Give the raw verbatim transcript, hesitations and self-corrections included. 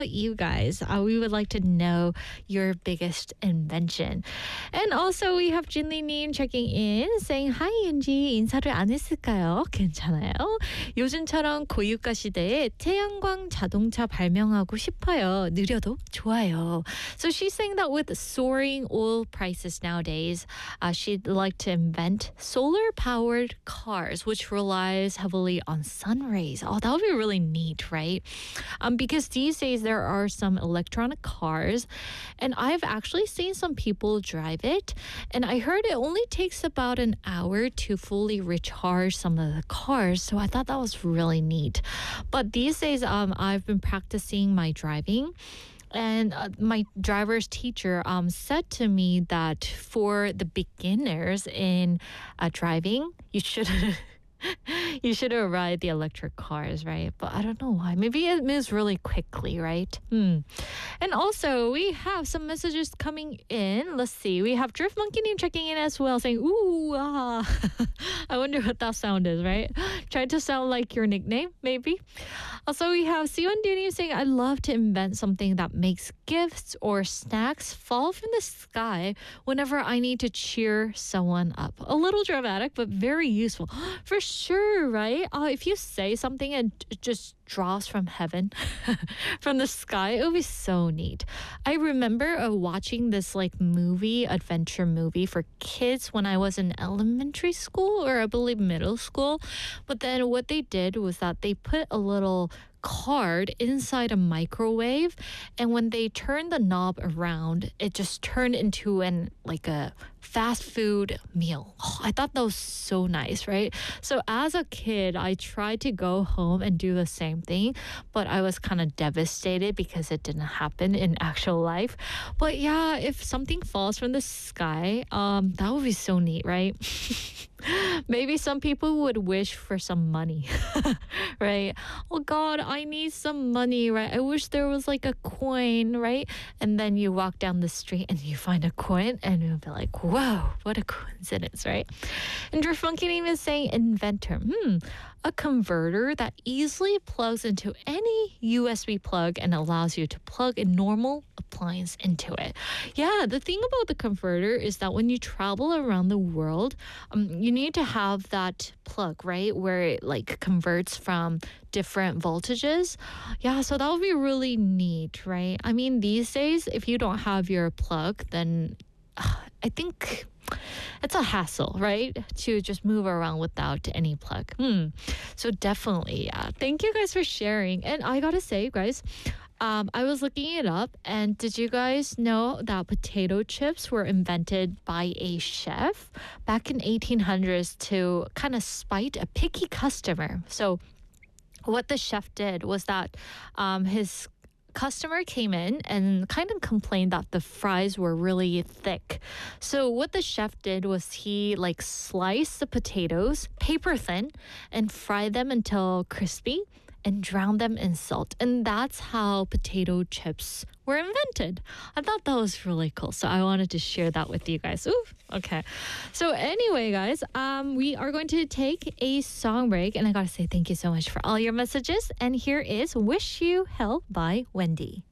You guys, uh, we would like to know your biggest invention. And also we have Jinli님 checking in saying Hi Angie, 인사를 안 했을까요? 괜찮아요? 요즘처럼 고유가 시대에 태양광 자동차 발명하고 싶어요. 느려도 좋아요. So she's saying that with soaring oil prices nowadays, uh, she'd like to invent solar powered cars which relies heavily on sun rays. Oh, that would be really neat, right? Um, because these days there are some electronic cars, and I've actually seen some people drive it, and I heard it only takes about an hour to fully recharge some of the cars, so I thought that was really neat. But these days, um, I've been practicing my driving. And uh, my driver's teacher um, said to me that for the beginners in uh, driving, you should you should ride the electric cars, right? But I don't know why. Maybe it moves really quickly, right? Hmm. And also, we have some messages coming in. Let's see. We have Drift Monkey Name checking in as well, saying, ooh, ah. I wonder what that sound is, right? Try to sound like your nickname, maybe. Also, we have Sion Duni saying, I love to invent something that makes gifts or snacks fall from the sky whenever I need to cheer someone up. A little dramatic, but very useful. For sure, right? Uh, if you say something and it just drops from heaven, from the sky, it would be so neat. I remember uh, watching this like movie, adventure movie for kids when I was in elementary school or I believe middle school. But then what they did was that they put a little card inside a microwave, and when they turned the knob around, it just turned into an like a fast food meal. Oh, I thought that was so nice, right? So as a kid, I tried to go home and do the same thing, but I was kind of devastated because it didn't happen in actual life. But yeah, if something falls from the sky, um, that would be so neat, right? Maybe some people would wish for some money, right? Oh God, I need some money, right? I wish there was like a coin, right? And then you walk down the street and you find a coin and you'll be like, whoa, what a coincidence, right? And your funky name is saying inventor. Hmm. A converter that easily plugs into any U S B plug and allows you to plug a normal appliance into it. Yeah, the thing about the converter is that when you travel around the world, um, you need to have that plug, right? Where it like converts from different voltages. Yeah, so that would be really neat, right? I mean, these days, if you don't have your plug, then uh, I think it's a hassle, right? To just move around without any plug. Hmm. So definitely, yeah. Thank you guys for sharing. And I gotta say, guys, um, I was looking it up, and did you guys know that potato chips were invented by a chef back in eighteen hundreds to kind of spite a picky customer? So what the chef did was that um, his customer came in and kind of complained that the fries were really thick. So what the chef did was he like sliced the potatoes paper thin and fried them until crispy and drowned them in salt. And that's how potato chips were invented. I thought that was really cool. So I wanted to share that with you guys. Ooh, okay. So anyway, guys, um, we are going to take a song break. And I gotta say thank you so much for all your messages. And here is Wish You Hell by Wendy.